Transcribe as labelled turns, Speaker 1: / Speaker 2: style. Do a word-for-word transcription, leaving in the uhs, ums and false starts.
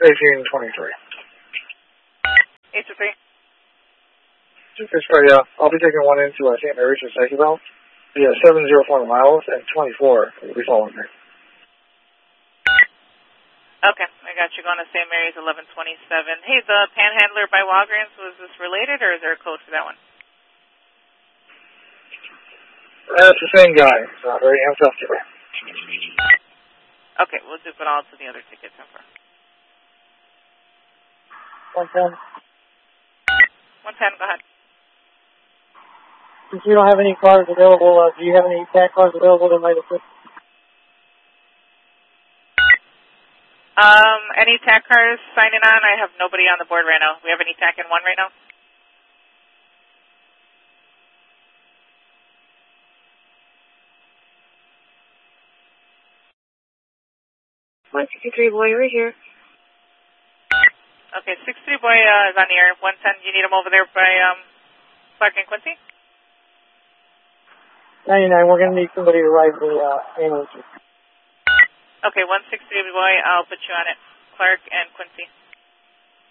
Speaker 1: eighteen twenty-three.
Speaker 2: eight two three.
Speaker 1: It's right, yeah. I'll be taking one into uh, Saint Mary's or Sacramento. Yeah, seven zero four miles and twenty-four will be following me.
Speaker 2: Okay, I got you going to Saint Mary's eleven twenty-seven. Hey, the Panhandler by Walgreens, was this related or is there a code for that one?
Speaker 1: That's the same guy. Uh, very amped up today.
Speaker 2: Okay, we'll do it all to the other tickets.
Speaker 3: one ten.
Speaker 2: one ten, go ahead.
Speaker 3: Since we don't have any cars available, uh, do you have any tax cars available that might assist?
Speaker 2: Um, any T A C cars signing on? I have nobody on the board right now. We have any T A C in one right now?
Speaker 4: one sixty-three boy, right here.
Speaker 2: Okay, sixty-three boy uh, is on the air. one ten, you need him over there by um, Clark and Quincy?
Speaker 3: ninety-nine, we're going to need somebody to ride the uh, ambulance.
Speaker 2: Okay, one sixty-three boy, I'll put you on it. Clark and Quincy.